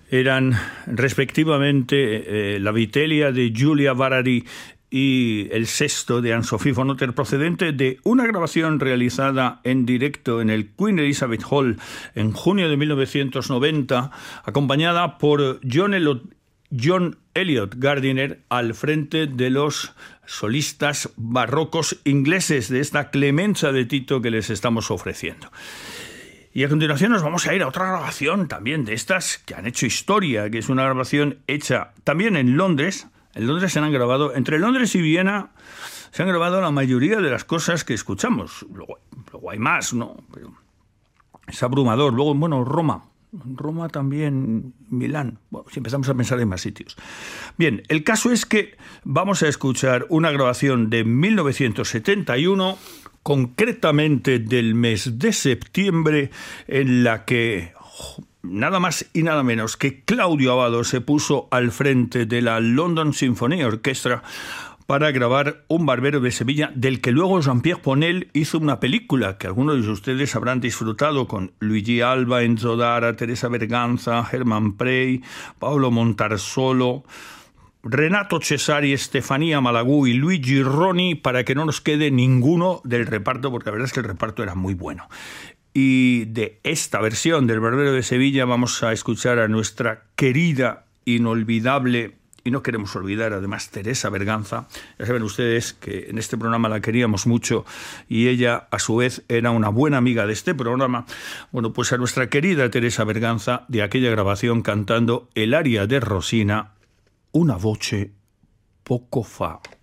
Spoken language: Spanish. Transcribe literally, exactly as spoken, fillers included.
Eran respectivamente eh, la Vitellia de Giulia Varari y el sexto de Anne-Sophie von Otter, procedente de una grabación realizada en directo en el Queen Elizabeth Hall en junio de mil novecientos noventa, acompañada por John Elliot, John Elliot Gardiner al frente de los solistas barrocos ingleses de esta Clemenza de Tito que les estamos ofreciendo. Y a continuación nos vamos a ir a otra grabación también de estas que han hecho historia, que es una grabación hecha también en Londres. En Londres se han grabado, entre Londres y Viena, se han grabado la mayoría de las cosas que escuchamos. Luego, luego hay más, ¿no? Pero es abrumador. Luego, bueno, Roma. Roma también, Milán. Bueno, si empezamos a pensar en más sitios. Bien, el caso es que vamos a escuchar una grabación de mil novecientos setenta y uno, concretamente del mes de septiembre, en la que nada más y nada menos que Claudio Abbado se puso al frente de la London Symphony Orchestra para grabar Un barbero de Sevilla, del que luego Jean-Pierre Ponel hizo una película que algunos de ustedes habrán disfrutado, con Luigi Alba, Enzo Dara, Teresa Berganza, Herman Prey, Paolo Montarsolo, Renato Cesari, Estefanía Malagú y Luigi Roni, para que no nos quede ninguno del reparto, porque la verdad es que el reparto era muy bueno. Y de esta versión del Barbero de Sevilla vamos a escuchar a nuestra querida, inolvidable, y no queremos olvidar además, Teresa Berganza. Ya saben ustedes que en este programa la queríamos mucho y ella a su vez era una buena amiga de este programa. Bueno, pues a nuestra querida Teresa Berganza, de aquella grabación, cantando el aria de Rosina, Una voce poco fa.